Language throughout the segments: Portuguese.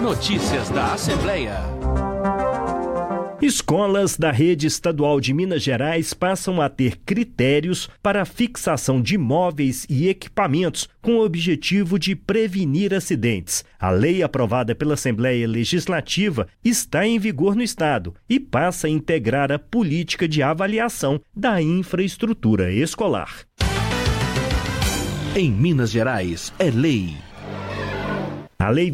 Notícias da Assembleia. Escolas da rede estadual de Minas Gerais passam a ter critérios para a fixação de móveis e equipamentos com o objetivo de prevenir acidentes. A lei aprovada pela Assembleia Legislativa está em vigor no Estado e passa a integrar a política de avaliação da infraestrutura escolar. Em Minas Gerais, é lei. A Lei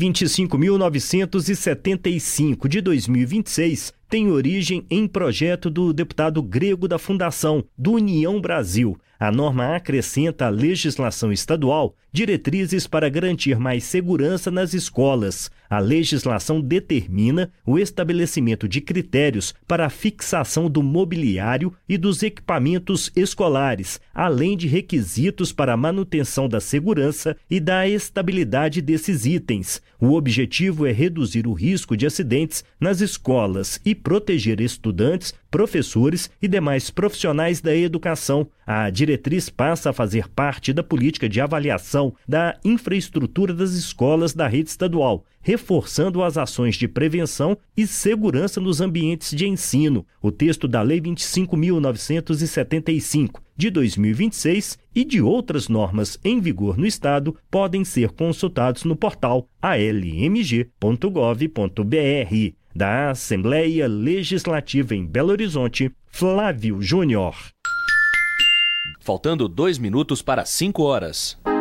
25.975 de 2026 tem origem em projeto do deputado grego da Fundação do União Brasil. A norma acrescenta à legislação estadual diretrizes para garantir mais segurança nas escolas. A legislação determina o estabelecimento de critérios para a fixação do mobiliário e dos equipamentos escolares, além de requisitos para a manutenção da segurança e da estabilidade desses itens. O objetivo é reduzir o risco de acidentes nas escolas e proteger estudantes, professores e demais profissionais da educação. A diretriz passa a fazer parte da política de avaliação da infraestrutura das escolas da rede estadual, reforçando as ações de prevenção e segurança nos ambientes de ensino. O texto da Lei 25.975 de 2026 e de outras normas em vigor no Estado podem ser consultados no portal almg.gov.br. Da Assembleia Legislativa em Belo Horizonte, Flávio Júnior. Faltando 2 minutos para 5 horas.